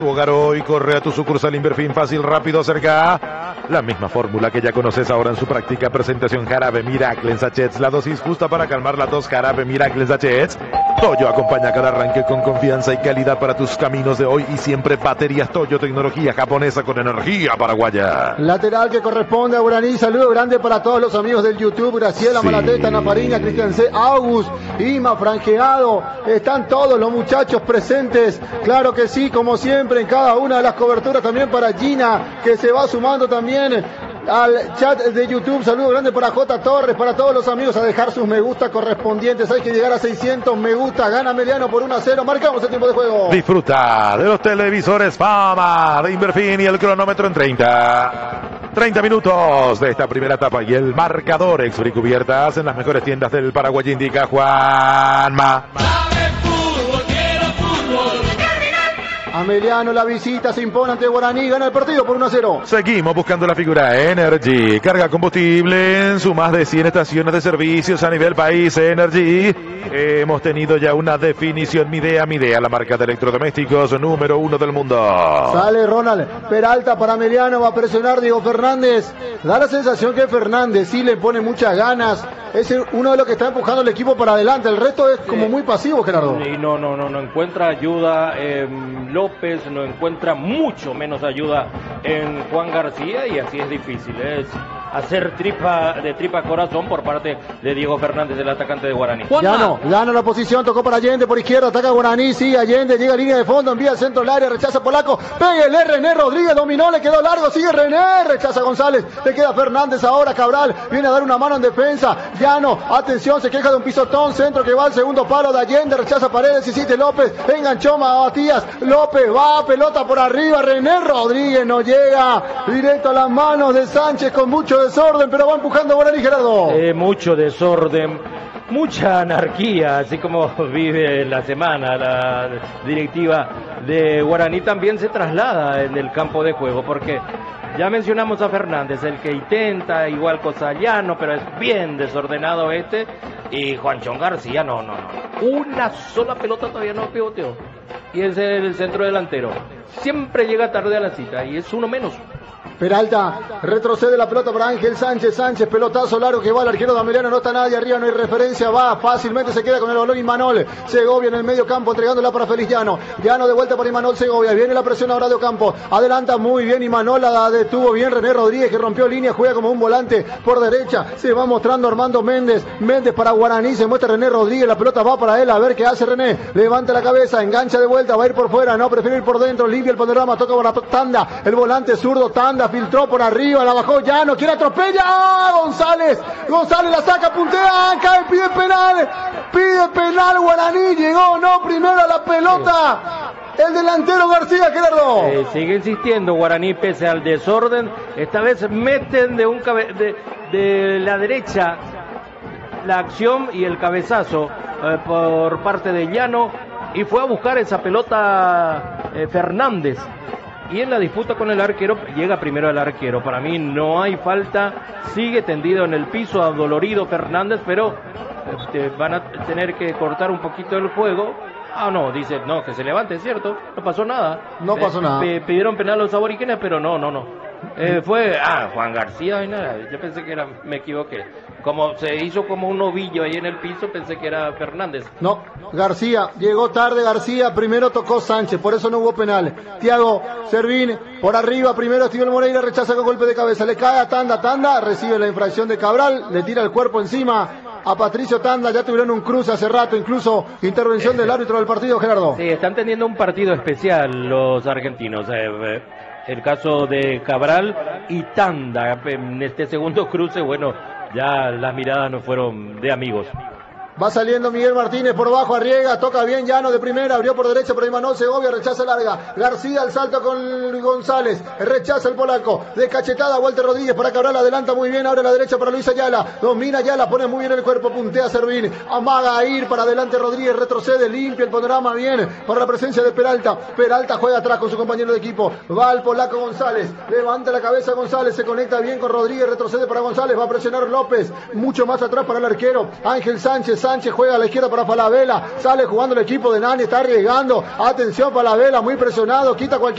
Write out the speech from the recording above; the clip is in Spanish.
Tu hogar hoy, corre a tu sucursal Inverfin, fácil, rápido, cerca. La misma fórmula que ya conoces ahora en su práctica presentación. Jarabe Miracle en sachets, la dosis justa para calmar la tos. Jarabe Miracle en sachets. Toyo acompaña cada arranque con confianza y calidad para tus caminos de hoy y siempre. Baterías Toyo, tecnología japonesa con energía paraguaya. Lateral que corresponde a Guaraní. Saludo grande para todos los amigos del YouTube. Graciela, Malatesta, Ana Fariña, Cristian C, August, Ima, Franjeado. Están todos los muchachos presentes. Claro que sí, como siempre en cada una de las coberturas. También para Gina, que se va sumando también al chat de YouTube. Saludo grande para J. Torres, para todos los amigos a dejar sus me gusta correspondientes. Hay que llegar a 600 me gusta. Gana Meliano por 1-0. Marcamos el tiempo de juego. Disfruta de los televisores Fama de Inverfin y el cronómetro en 30 minutos de esta primera etapa y el marcador. Exfree cubiertas en las mejores tiendas del Paraguay, indica Juanma. Ameliano, la visita se impone ante Guaraní, gana el partido por 1-0. Seguimos buscando la figura Energy. Carga combustible en sus más de 100 estaciones de servicios a nivel país. Energy. Hemos tenido ya una definición. Midea, la marca de electrodomésticos número 1 del mundo. Sale Ronald Peralta para Ameliano, va a presionar Diego Fernández. Da la sensación que Fernández sí le pone muchas ganas. Es uno de los que está empujando el equipo para adelante. El resto es como muy pasivo, Gerardo. Y no encuentra ayuda. López no encuentra mucho menos ayuda en Juan García y así es difícil. Es hacer tripa corazón por parte de Diego Fernández, el atacante de Guaraní. Gana la posición, tocó para Allende por izquierda, ataca Guaraní, sigue Allende, llega a línea de fondo, envía al centro del área, rechaza Polaco, pégale René Rodríguez, dominó, le quedó largo, sigue René, rechaza González, le queda Fernández ahora, Cabral, viene a dar una mano en defensa, Llano, atención, se queja de un pisotón, centro que va al segundo palo de Allende, rechaza Paredes, Isite López, enganchó a Matías, López, va, pelota por arriba, René Rodríguez no llega, directo a las manos de Sánchez con mucho desorden, pero va empujando Guaraní, Gerardo. Mucho desorden, mucha anarquía, así como vive la semana. La directiva de Guaraní también se traslada en el campo de juego, porque ya mencionamos a Fernández, el que intenta, igual Cosallano, pero es bien desordenado y Juanchón García, no. Una sola pelota todavía no pivoteó, y es el centro delantero. Siempre llega tarde a la cita, y es uno menos. Peralta retrocede la pelota para Ángel Sánchez, pelotazo largo que va al arquero de Ameliano, no está nadie arriba, no hay referencia, va fácilmente, se queda con el balón Imanol, Segovia en el medio campo entregándola para Félix Llano de vuelta para Imanol Segovia, viene la presión ahora de Ocampo, adelanta muy bien Imanol, la detuvo bien René Rodríguez que rompió línea, juega como un volante por derecha, se va mostrando Armando Méndez para Guaraní, se muestra René Rodríguez, la pelota va para él, a ver qué hace René, levanta la cabeza, engancha de vuelta, va a ir por fuera, no, prefiere ir por dentro, limpia el panorama, toca por la Tanda, el volante zurdo Tanda, filtró por arriba, la bajó Llano, quiere atropella, González la saca, puntea, cae, pide penal, Guaraní, llegó, no, primero a la pelota, el delantero García, Gerardo. Sigue insistiendo Guaraní pese al desorden, esta vez meten de la derecha la acción y el cabezazo por parte de Llano, y fue a buscar esa pelota Fernández. Y en la disputa con el arquero, llega primero el arquero. Para mí no hay falta, sigue tendido en el piso, adolorido Fernández, pero van a tener que cortar un poquito el juego. No, dice, no, que se levante, es cierto, no pasó nada. No pasó nada. Pidieron penal a los aborígenes, pero no. Fue Juan García y nada, yo pensé que me equivoqué. Como se hizo como un ovillo ahí en el piso, pensé que era Fernández. No, García, llegó tarde García, primero tocó Sánchez, por eso no hubo penal. Thiago Servín, por arriba, primero Steven Moreira, rechaza con golpe de cabeza, le cae a Tanda, recibe la infracción de Cabral, le tira el cuerpo encima a Patricio Tanda, ya tuvieron un cruce hace rato, incluso intervención del árbitro del partido, Gerardo. Sí, están teniendo un partido especial los argentinos. El caso de Cabral y Tanda en este segundo cruce, bueno, ya las miradas no fueron de amigos. Va saliendo Miguel Martínez por bajo, Arriega, toca bien Llano de primera, abrió por derecha por Imanol Segovia, rechaza larga, García al salto con González, rechaza el polaco, de cachetada, Walter Rodríguez para Cabral, adelanta muy bien, ahora a la derecha para Luis Ayala, domina Ayala, pone muy bien el cuerpo, puntea Servín, amaga a ir para adelante Rodríguez, retrocede, limpia el panorama bien, para la presencia de Peralta juega atrás con su compañero de equipo, va al polaco González, levanta la cabeza González, se conecta bien con Rodríguez, retrocede para González, va a presionar López, mucho más atrás para el arquero, Ángel Sánchez, Sánchez juega a la izquierda para Falabella. Sale jugando el equipo de Nani, está arriesgando. Atención Falabella, muy presionado, quita cualquier